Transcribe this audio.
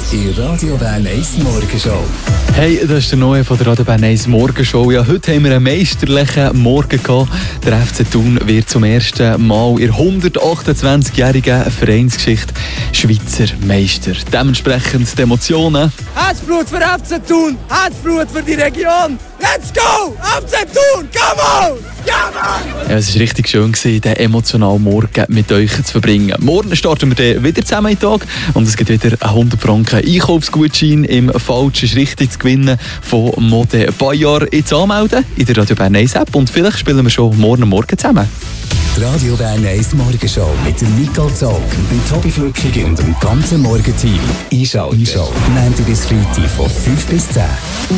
in Radio Bern 1 Morgenshow. Hey, das ist der Neue von der Radio Bern 1 Morgenshow. Ja, heute haben wir einen meisterlichen Morgen gehabt. Der FC Thun wird zum ersten Mal in 128-jährigen Vereinsgeschichte Schweizer Meister. Dementsprechend die Emotionen. Herzblut für FC Thun, Herzblut für die Region. Let's go! FC Thun, come on! Ja, Mann! Ja, es war richtig schön, den emotionalen Morgen mit euch zu verbringen. Morgen starten wir dann wieder zusammen in den Tag und es gibt wieder 100 Franken Einkaufsgutschein im Falschen ist richtig zu gewinnen von Mode Bayer. Jetzt anmelden in der Radio Bern 1 App und vielleicht spielen wir schon morgen zusammen. Die Radio Bern 1 Morgenshow mit dem Nicole Zog, dem Tobi Flückig und dem ganzen Morgenteam. Einschalten. Montag bis Freitag von 5 bis 10.